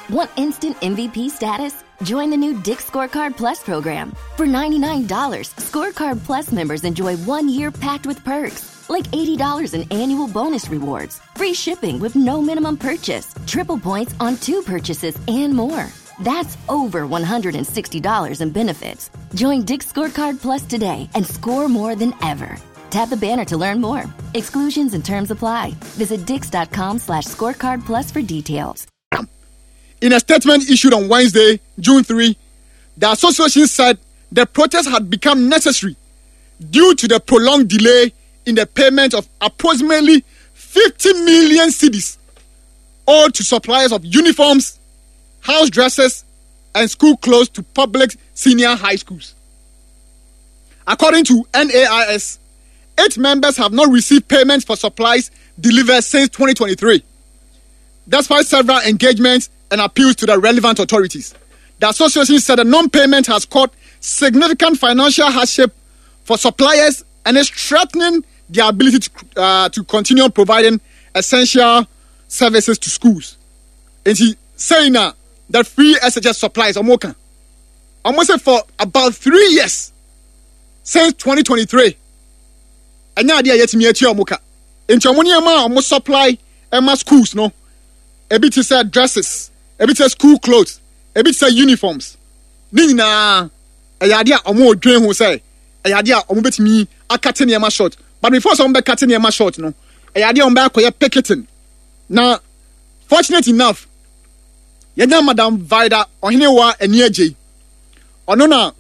Want instant MVP status? Join the new Dick's Scorecard Plus program. For $99, Scorecard Plus members enjoy 1 year packed with perks, like $80 in annual bonus rewards, free shipping with no minimum purchase, triple points on 2 purchases, and more. That's over $160 in benefits. Join Dick's Scorecard Plus today and score more than ever. Tap the banner to learn more. Exclusions and terms apply. Visit dix.com/scorecard plus for details. In a statement issued on Wednesday, June 3, the association said the protest had become necessary due to the prolonged delay in the payment of approximately 50 million cedis owed to suppliers of uniforms, house dresses, and school clothes to public senior high schools. According to NAIS, 8 members have not received payments for supplies delivered since 2023. Despite several engagements and appeals to the relevant authorities, the association said the non-payment has caused significant financial hardship for suppliers and is threatening their ability to continue providing essential services to schools. And he saying that free SHS supplies are working almost for about 3 years since 2023. And now they are yet me at your muka. In Chamonia, almost supply Emma schools, no. A bit is dresses, a bit is school clothes, a bit is uniforms. Nina, a yadia or more dream who say, a yadia or bit me a cutting your short. But before some back cutting your short, no, a yadia on back or picketing. Now, fortunate enough, Yana Madam Vida Ohinewa and Nieji. Or no, na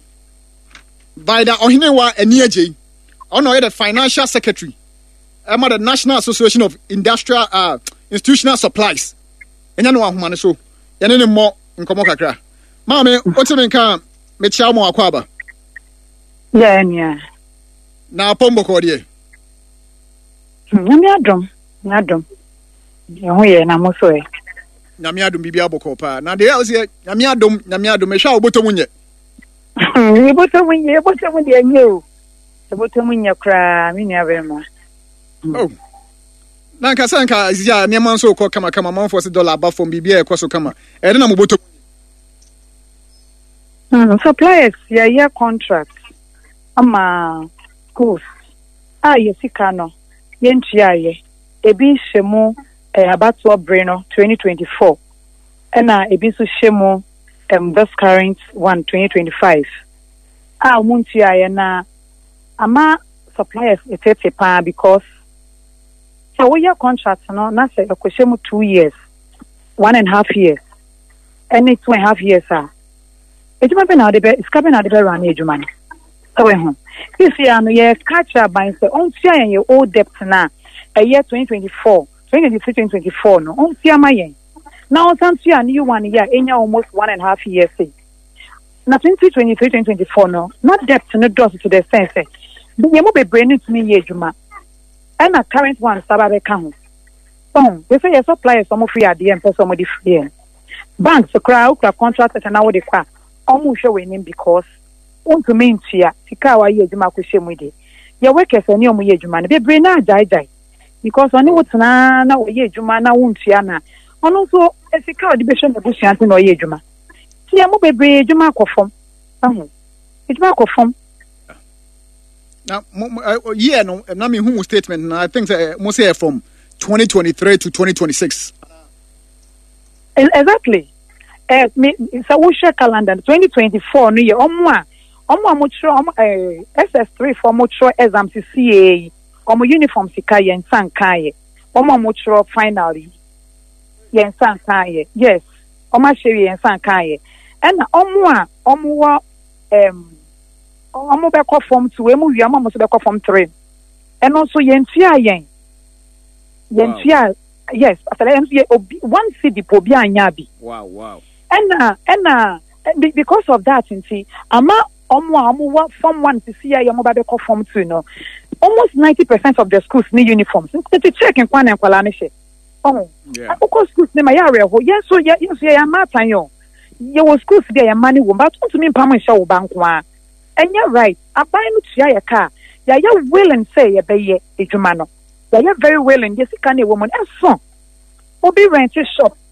Vida Ohinewa and Nieji. Or no, the financial secretary. I'm at the National Association of Industrial Institutional Supplies. And you know what so. You know more in Komokakra. Mama, what's the name? Me chamo akwaba. Yeah. Na pombo kodie. Nyamiadom. Yehoye na mosoe. Nyamiadom bibia boko pa. Na de else nyamiadom me hwa obotom nye. Obotom nye nyo. Obotom nye kra me nua bema. Oh. Nanka sanka ya neman so ko kama man for $1 ba from bibia e kwaso kama. E de na mobotom. Suppliers year contract. Ama schools. Yesika no. Yentua ebi shemu abatu breno 2024. Ena ebi so shemu this current one 2025. Muntua na ama suppliers etete pa because so we year contract no na say ekoshemu 2 years 1.5 years and 2.5 years ejuma be na de be iskabe na de be run ejuma ni so we ho this year no ye catch up by say on tia yen old debt na a year 2024 2023 no on tia ma yen now on tia new one year enya almost 1.5 years na 2023 2024 no not debt no does to the sense ye mo be brain to me ye ejuma and a current one sababe kan ho we say your suppliers some free at the end some of the free banks crowd contract and now they kwa almost showing because to mean tia tika wa ye ejuma ko shemu de ye workers ani omo ye ejuma na be brain na jai because oni wotna na wo ye ejuma na wontua na ono so esika odi be hwe na busuante na ye ejuma ti ye mo be brain ejuma akofom ejuma akofom now yeah no na me who statement na I think mo say from 2023 to 2026 exactly me so we share calendar 2024 no ye omo mo tro SS3 for mo tro exam CCA omo uniform sika yen san kaye omo mo tro finally yen san kaye yes omo sheri yen san kaye and omo wo omo be ko form 2 emu wi omo so be ko form 3 and also yen tia yes after one city po bi anya bi wow and because of that see ama omo form 1 to see ya mo ba be ko form 2 no almost 90% of the schools need uniforms. It's check in Kwan and Kwalanishe. Of course, schools name ya reho. Yes, so ya matan yo. You will schools there money won, but to me pama show bank one. And you're right. I buy no ya car. Ya willing say ya be ejumano. Ya very willing. Yes, can a woman as son. Obi rent a shop.